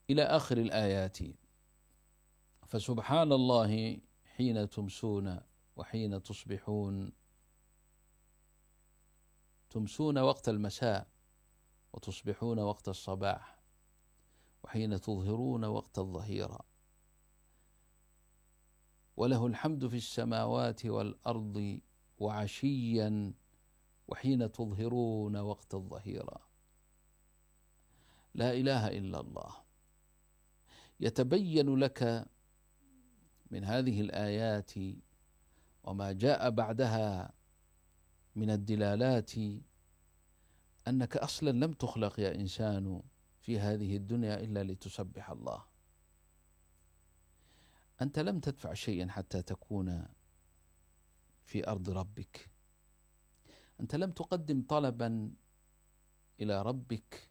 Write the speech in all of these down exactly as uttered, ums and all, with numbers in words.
إلى آخر الآيات. فسبحان الله حين تمسون وحين تصبحون. تمسون وقت المساء وتصبحون وقت الصباح، وحين تظهرون وقت الظهيرة. وله الحمد في السماوات والأرض وعشيا وحين تظهرون وقت الظهيرة. لا إله إلا الله. يتبين لك من هذه الآيات وما جاء بعدها من الدلالات أنك أصلا لم تخلق يا إنسان في هذه الدنيا إلا لتسبح الله. أنت لم تدفع شيئا حتى تكون في أرض ربك. أنت لم تقدم طلبا إلى ربك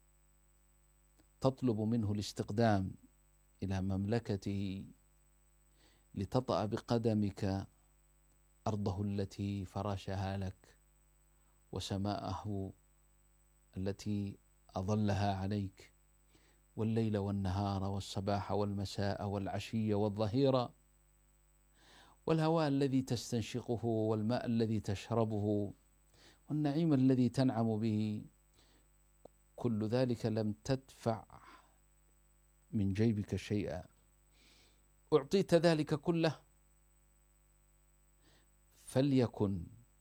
تطلب منه الاستقدام إلى مملكته لتطأ بقدمك أرضه التي فرشها لك وسماءه التي أظلها عليك، والليل والنهار والصباح والمساء والعشي والظهيرة، والهواء الذي تستنشقه والماء الذي تشربه والنعيم الذي تنعم به. كل ذلك لم تدفع من جيبك شيئا، أعطيت ذلك كله. فليكن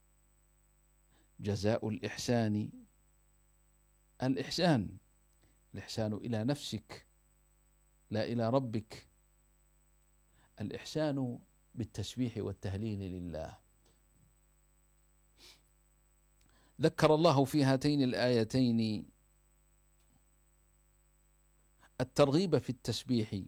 جزاء الإحسان الإحسان الإحسان إلى نفسك لا إلى ربك. الإحسان بالتسبيح والتهليل لله. ذكر الله في هاتين الآيتين الترغيب في التسبيح،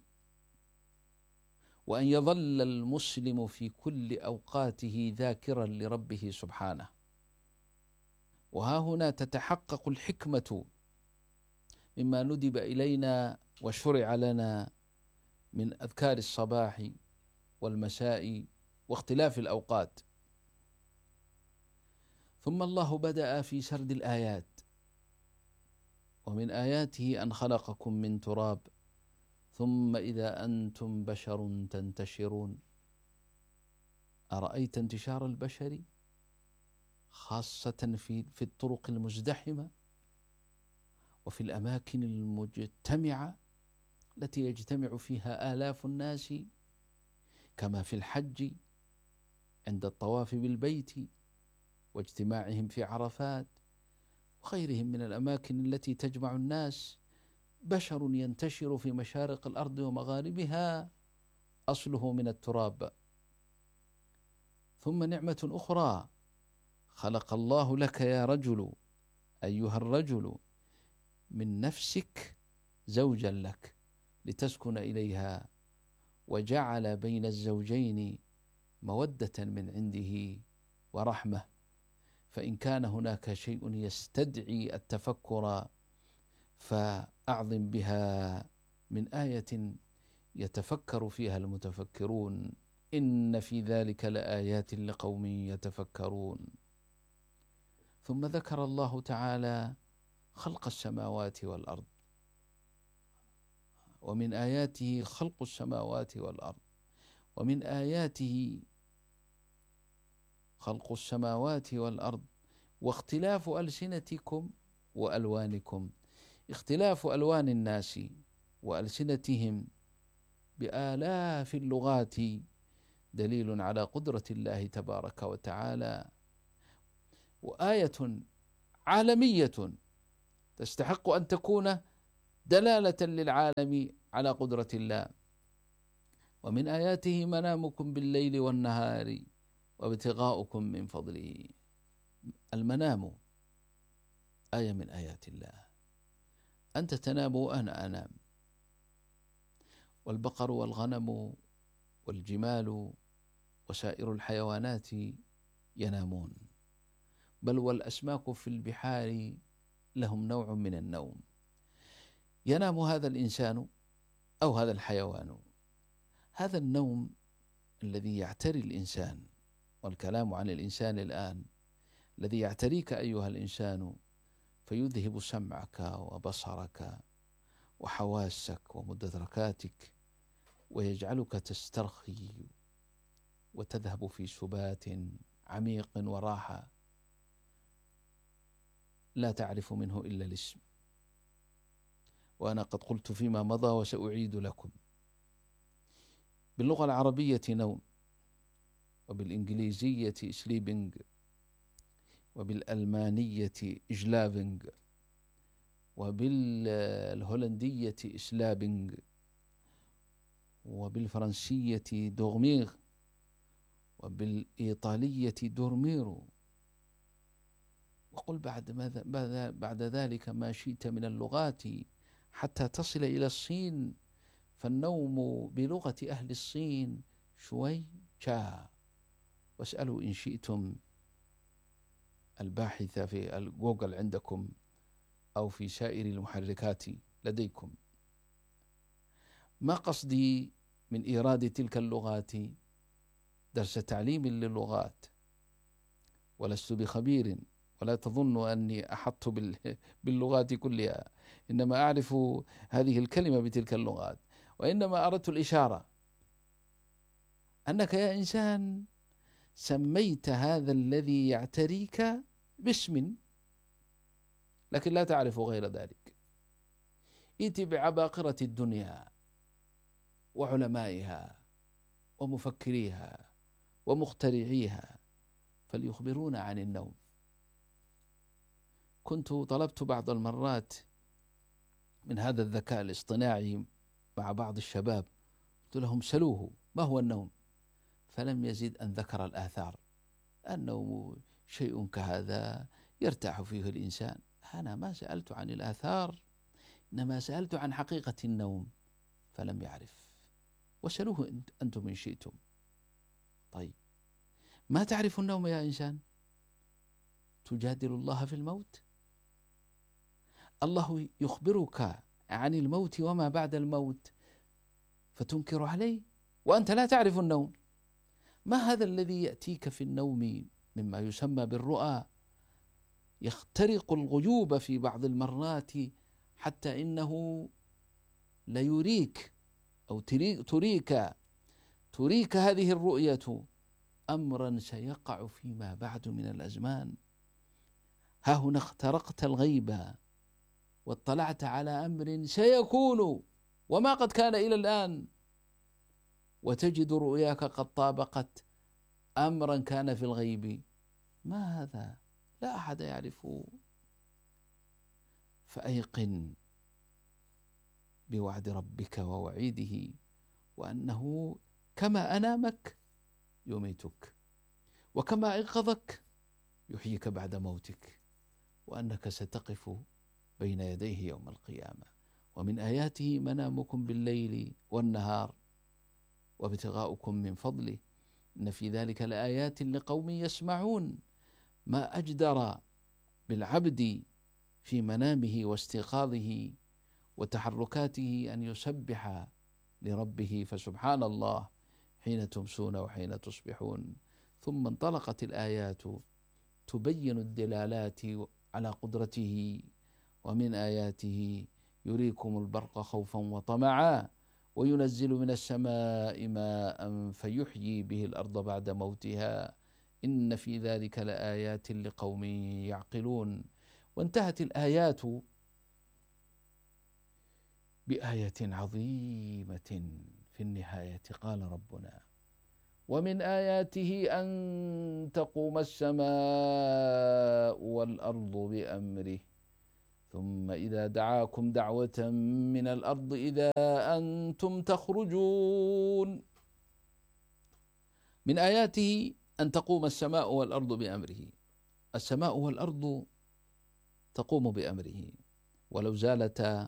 وأن يظل المسلم في كل أوقاته ذاكرا لربه سبحانه. وها هنا تتحقق الحكمة مما ندب إلينا وشرع لنا من أذكار الصباح والمساء واختلاف الأوقات. ثم الله بدأ في سرد الآيات. ومن آياته أن خلقكم من تراب ثم إذا أنتم بشر تنتشرون. أرأيت انتشار البشر خاصة في في الطرق المزدحمة وفي الأماكن المجتمعة التي يجتمع فيها آلاف الناس، كما في الحج عند الطواف بالبيت واجتماعهم في عرفات وغيرهم من الأماكن التي تجمع الناس. بشر ينتشر في مشارق الأرض ومغاربها أصله من التراب. ثم نعمة أخرى، خلق الله لك يا رجل أيها الرجل من نفسك زوجا لك لتسكن إليها، وجعل بين الزوجين مودة من عنده ورحمة. فإن كان هناك شيء يستدعي التفكر فأعظم بها من آية يتفكر فيها المتفكرون. إن في ذلك لآيات لقوم يتفكرون. ثم ذكر الله تعالى خلق السماوات والأرض. ومن آياته خلق السماوات والأرض. ومن آياته خلق السماوات والأرض واختلاف ألسنتكم وألوانكم. اختلاف ألوان الناس وألسنتهم بآلاف اللغات دليل على قدرة الله تبارك وتعالى، وآية عالمية تستحق أن تكون دلالة للعالم على قدرة الله. ومن آياته منامكم بالليل والنهار وابتغاؤكم من فضله. المنام آية من آيات الله. أنت تنام وأنا أنام، والبقر والغنم والجمال وسائر الحيوانات ينامون، بل والأسماك في البحار لهم نوع من النوم. ينام هذا الإنسان أو هذا الحيوان. هذا النوم الذي يعتري الإنسان، والكلام عن الإنسان الآن، الذي يعتريك أيها الإنسان فيذهب سمعك وبصرك وحواسك ومدركاتك، ويجعلك تسترخي وتذهب في سبات عميق وراحة لا تعرف منه إلا الاسم. وأنا قد قلت فيما مضى وسأعيد لكم: باللغة العربية نوم، وبالإنجليزية سليبنج، وبالألمانية إجلافنج، وبالهولندية إسلابنج، وبالفرنسية دوغميغ، وبالإيطالية دورميرو، وقل بعد, ماذا بعد ذلك ما شئت من اللغات حتى تصل إلى الصين، فالنوم بلغة أهل الصين شوي شا. واسألوا إن شئتم الباحث في جوجل عندكم أو في سائر المحركات لديكم. ما قصدي من إيراد تلك اللغات درس تعليم للغات، ولست بخبير، ولا تظن أني أحط باللغات كلها، إنما أعرف هذه الكلمة بتلك اللغات، وإنما أردت الإشارة أنك يا إنسان سميت هذا الذي يعتريك باسم، لكن لا تعرف غير ذلك. ائت بعباقرة الدنيا وعلمائها ومفكريها ومخترعيها فليخبرونا عن النوم. كنت طلبت بعض المرات من هذا الذكاء الاصطناعي مع بعض الشباب، قلت لهم: سلوه ما هو النوم؟ فلم يزد أن ذكر الآثار. النوم شيء كهذا يرتاح فيه الإنسان. أنا ما سألت عن الآثار، إنما سألت عن حقيقة النوم، فلم يعرف. وسلوه أنتم إن شئتم. طيب، ما تعرف النوم يا إنسان؟ تجادل الله في الموت؟ الله يخبرك عن الموت وما بعد الموت فتنكر عليه وأنت لا تعرف النوم. ما هذا الذي يأتيك في النوم مما يسمى بالرؤى، يخترق الغيوب في بعض المرات حتى إنه ليريك أو تريك تريك هذه الرؤية أمرا سيقع فيما بعد من الأزمان. ها هنا اخترقت الغيب واطلعت على أمر سيكون وما قد كان إلى الآن، وتجد رؤياك قد طابقت أمرا كان في الغيب. ما هذا؟ لا أحد يعرفه. فأيقن بوعد ربك ووعيده، وأنه كما أنامك يميتك، وكما أيقظك يحييك بعد موتك، وأنك ستقف بين يديه يوم القيامة. ومن آياته منامكم بالليل والنهار وابتغاؤكم من فضله إن في ذلك لآيات لقوم يسمعون. ما أجدر بالعبد في منامه واستيقاظه وتحركاته أن يسبح لربه، فسبحان الله حين تمسون وحين تصبحون. ثم انطلقت الآيات تبين الدلالات على قدرته. ومن آياته يريكم البرق خوفا وطمعا وينزل من السماء ماء فيحيي به الأرض بعد موتها إن في ذلك لآيات لقوم يعقلون. وانتهت الآيات بآية عظيمة في النهاية. قال ربنا: ومن آياته أن تقوم السماء والأرض بأمره ثم إذا دعاكم دعوة من الأرض إذا أنتم تخرجون. من آياته أن تقوم السماء والأرض بأمره. السماء والأرض تقوم بأمره، ولو زالتا